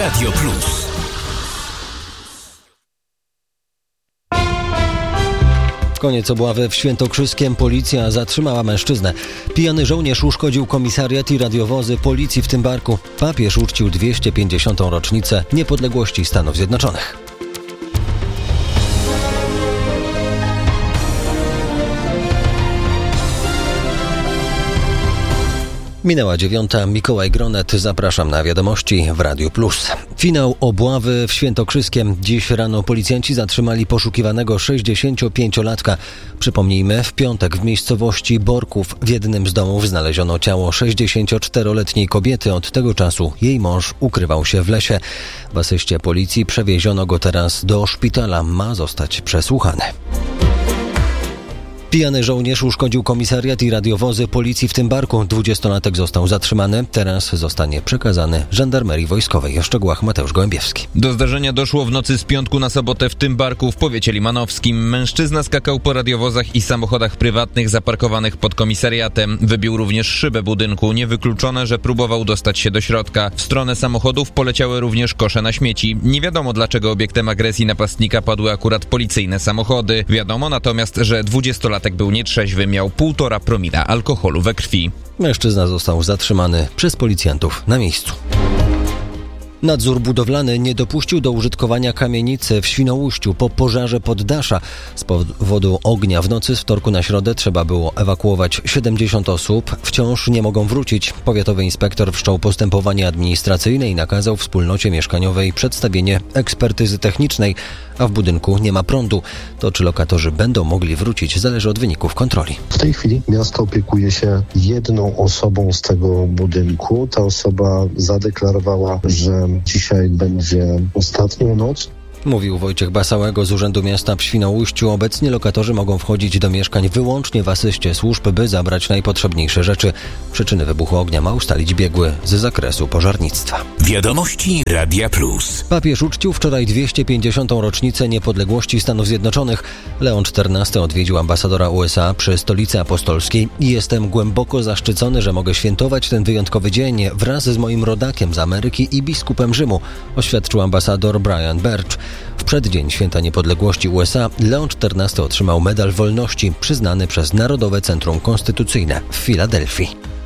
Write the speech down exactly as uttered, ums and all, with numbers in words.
Radio Plus. Koniec obławy w Świętokrzyskiem. Policja zatrzymała mężczyznę. Pijany żołnierz uszkodził komisariat i radiowozy policji w Tymbarku. Papież uczcił dwieście pięćdziesiątą rocznicę niepodległości Stanów Zjednoczonych. Minęła dziewiąta. Mikołaj Gronet. Zapraszam na wiadomości w Radiu Plus. Finał obławy w Świętokrzyskiem. Dziś rano policjanci zatrzymali poszukiwanego sześćdziesięciopięciolatka. Przypomnijmy, w piątek w miejscowości Borków w jednym z domów znaleziono ciało sześćdziesięcioczteroletniej kobiety. Od tego czasu jej mąż ukrywał się w lesie. W asyście policji przewieziono go teraz do szpitala. Ma zostać przesłuchany. Pijany żołnierz uszkodził komisariat i radiowozy policji w Tymbarku. Dwudziestolatek został zatrzymany. Teraz zostanie przekazany żandarmerii wojskowej. O szczegółach Mateusz Gołębiewski. Do zdarzenia doszło w nocy z piątku na sobotę w Tymbarku w powiecie limanowskim. Mężczyzna skakał po radiowozach i samochodach prywatnych zaparkowanych pod komisariatem. Wybił również szybę budynku. Niewykluczone, że próbował dostać się do środka. W stronę samochodów poleciały również kosze na śmieci. Nie wiadomo, dlaczego obiektem agresji napastnika padły akurat policyjne samochody. Wiadomo natomiast, że dwudziestolatek był nietrzeźwy, miał półtora promila alkoholu we krwi. Mężczyzna został zatrzymany przez policjantów na miejscu. Nadzór budowlany nie dopuścił do użytkowania kamienicy w Świnoujściu po pożarze poddasza. Z powodu ognia w nocy z wtorku na środę trzeba było ewakuować siedemdziesiąt osób. Wciąż nie mogą wrócić. Powiatowy inspektor wszczął postępowanie administracyjne i nakazał wspólnocie mieszkaniowej przedstawienie ekspertyzy technicznej, a w budynku nie ma prądu. To czy lokatorzy będą mogli wrócić, zależy od wyników kontroli. W tej chwili miasto opiekuje się jedną osobą z tego budynku. Ta osoba zadeklarowała, że dzisiaj będzie ostatnią noc. Mówił Wojciech Basałego z Urzędu Miasta w Świnoujściu. Obecnie lokatorzy mogą wchodzić do mieszkań wyłącznie w asyście służb, by zabrać najpotrzebniejsze rzeczy. Przyczyny wybuchu ognia ma ustalić biegły z zakresu pożarnictwa. Wiadomości Radia Plus. Papież uczcił wczoraj dwieście pięćdziesiątą rocznicę niepodległości Stanów Zjednoczonych. Leon czternasty odwiedził ambasadora U S A przy Stolicy Apostolskiej i jestem głęboko zaszczycony, że mogę świętować ten wyjątkowy dzień wraz z moim rodakiem z Ameryki i biskupem Rzymu, oświadczył ambasador Brian Birch. W przeddzień Święta Niepodległości U S A Leon czternasty otrzymał Medal Wolności przyznany przez Narodowe Centrum Konstytucyjne w Filadelfii.